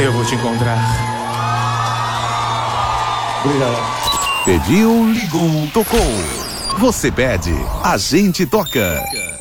Eu vou te encontrar. Obrigado. Pediu, ligou, tocou. Você pede, a gente toca.